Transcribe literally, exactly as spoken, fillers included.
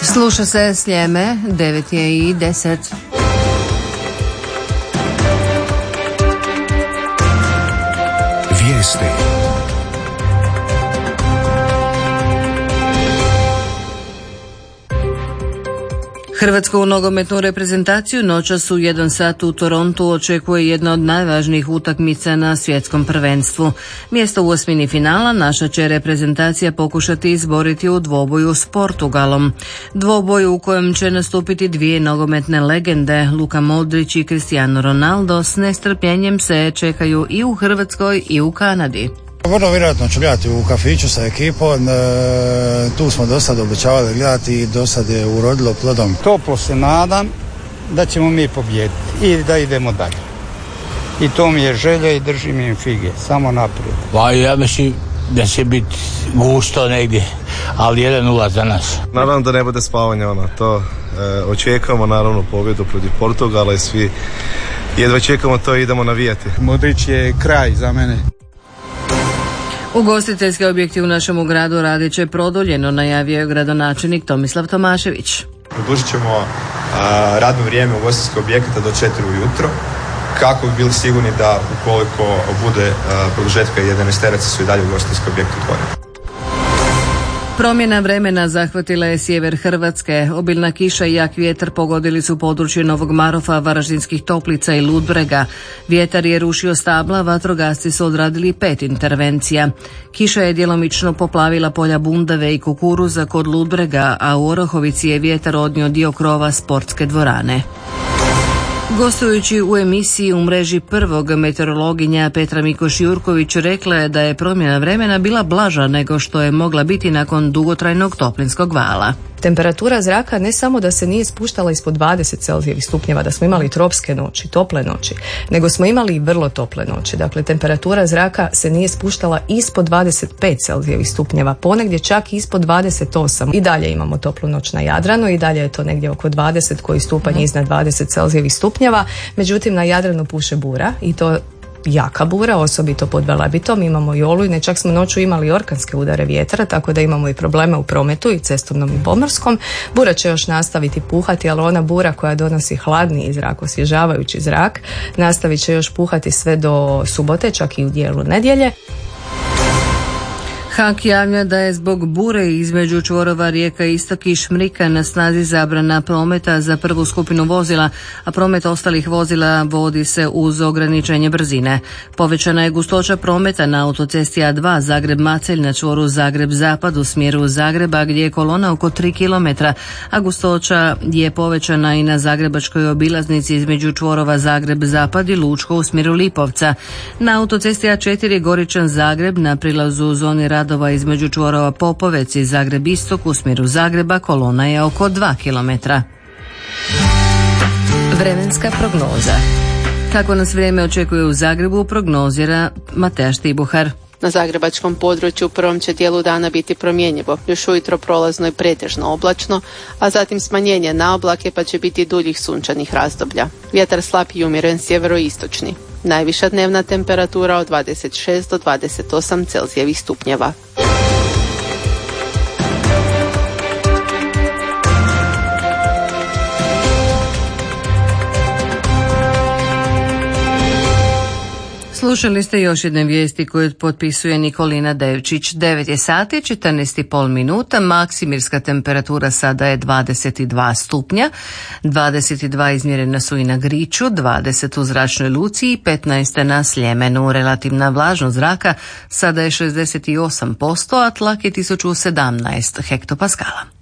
Sluša se Sljeme, devet je i deset. Vijesti. Hrvatsku nogometnu reprezentaciju noćas u jedan sat u Torontu očekuje jedna od najvažnijih utakmica na svjetskom prvenstvu. Mjesto u osmini finala naša će reprezentacija pokušati izboriti u dvoboju s Portugalom. Dvoboju u kojem će nastupiti dvije nogometne legende, Luka Modrić i Cristiano Ronaldo, s nestrpljenjem se čekaju i u Hrvatskoj i u Kanadi. Vrlo vjerojatno ću gledati u kafiću sa ekipom, e, tu smo do sad obećavali gledati i do sad je urodilo plodom. Toplo se nadam da ćemo mi pobijediti i da idemo dalje. I to mi je želja i držim im fige, samo naprijed. Pa ja mislim da će biti gusto negdje, ali jedan nula za nas. Naravno da ne bude spavanja, ono, to e, očekujemo naravno pobjedu protiv Portugala i svi jedva čekamo to i idemo navijati. Modrić je kraj za mene. Ugostiteljski objekti u našemu gradu radit će produljeno, najavio je gradonačelnik Tomislav Tomašević. Produžit ćemo a, radno vrijeme ugostiteljskog objekata do četiri ujutro, kako bi bili sigurni da ukoliko bude a, produžetka jedanaesteraca su i dalje ugostiteljski objekti otvoreni. Promjena vremena zahvatila je sjever Hrvatske. Obilna kiša i jak vjetar pogodili su područje Novog Marofa, Varaždinskih Toplica i Ludbrega. Vjetar je rušio stabla, vatrogasci su odradili pet intervencija. Kiša je djelomično poplavila polja bundave i kukuruza kod Ludbrega, a u Orahovici je vjetar odnio dio krova sportske dvorane. Gostujući u emisiji u mreži prvog, meteorologinja Petra Mikoš-Jurković rekla je da je promjena vremena bila blaža nego što je mogla biti nakon dugotrajnog toplinskog vala. Temperatura zraka ne samo da se nije spuštala ispod dvadeset celzijevih stupnjeva, da smo imali tropske noći, tople noći, nego smo imali i vrlo tople noći. Dakle, temperatura zraka se nije spuštala ispod dvadeset pet celzijevih stupnjeva, ponegdje čak ispod dvadeset osam. I dalje imamo toplu noć na Jadranu i dalje je to negdje oko dvadeset koji stupanj mm. iznad dvadeset celzijevih stupnjeva. Međutim, na Jadranu puše bura i to jaka bura, osobito pod Velebitom, imamo i olujne, čak smo noću imali orkanske udare vjetra, tako da imamo i probleme u prometu i cestovnom i pomorskom. Bura će još nastaviti puhati, ali ona bura koja donosi hladniji zrak, osvježavajući zrak, nastavit će još puhati sve do subote, čak i u dijelu nedjelje. H A K javlja da je zbog bure između čvorova rijeka Istok i Šmrika na snazi zabrana prometa za prvu skupinu vozila, a promet ostalih vozila vodi se uz ograničenje brzine. Povećana je gustoća prometa na autocesti A dva Zagreb-Macelj na čvoru Zagreb-Zapad u smjeru Zagreba gdje je kolona oko tri kilometra, a gustoća je povećana i na zagrebačkoj obilaznici između čvorova Zagreb-Zapad i Lučko u smjeru Lipovca. Na autocesti A četiri Goričan-Zagreb na prilazu u zoni radova između čvorova Popovec i Zagreb-Istok u smjeru Zagreba kolona je oko dva kilometra. Vremenska prognoza. Kako nas vrijeme očekuje u Zagrebu, prognozira Mateja Štibuhar. Na zagrebačkom području u prvom će dijelu dana biti promjenjivo, još ujutro prolazno i pretežno oblačno, a zatim smanjenje na oblake pa će biti duljih sunčanih razdoblja. Vjetar slab i umjeren sjeveroistočni. Najviša dnevna temperatura od dvadeset šest do dvadeset osam celzijevih stupnjeva. Slušali ste još jedne vijesti koje potpisuje Nikolina Devčić. devet je sati, četrnaest i pol minuta, maksimirska temperatura sada je dvadeset dva stupnja, dvadeset dva izmjerena su i na Griču, dvadeset u Zračnoj luci i petnaest na Sljemenu. Relativna vlažnost zraka sada je šezdeset osam posto, a tlak je tisuću sedamnaest hektopaskala.